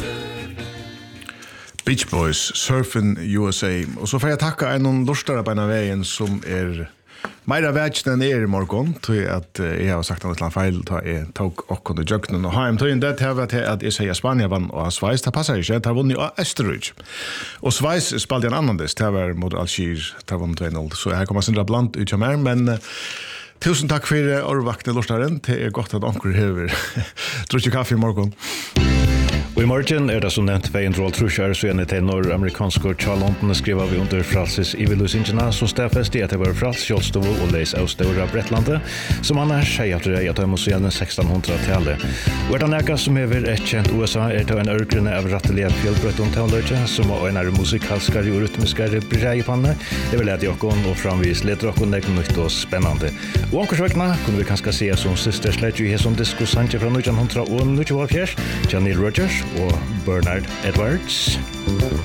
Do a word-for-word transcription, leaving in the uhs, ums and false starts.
Beach Boys, Surfing U S A. Og så får jeg takke en lortare på en veien som er meira veggen enn er i morgen, tror jeg at jeg har sagt noe til en feil, da jeg tok okkon til jøkkenen og heim. Tøyen det til at jeg sier Spania vann og Sveis, det passer ikke, det har vunnet av Østerrike. Og Sveis spalte en annan dess, det var mot Algier, det har vunnet to noll. Så her kommer Sindra blant ut av mer, men tusen takk for årvakten lortaren, det er godt at onker hever. Tror ikke kaffe i morgen. Og i morgen er det som nevnt veien Roald Trusher, så gjerne til nord-amerikanske Charlontene skriver vi under fralses i Villusingene, så stedfest i at det var frals Kjolstovo og leis av Stora Bretlandet, som han er sier at det er at det må så gjerne sekstenhundretallet. Og er det nægget som hever et kjent U S A er til en ørgrunne av rettelige fjellbrøtten til som er en er musikalskere og rytmiskere breipanne. Det vil lede jokken og framvis leder jokken legge nytt og spennende. Og omkorsvekna kunne vi kanskje se som siste slett i hesson disco Sanje fra nittenhundreognittioåtte, Janine Rogers og Bernard Edwards.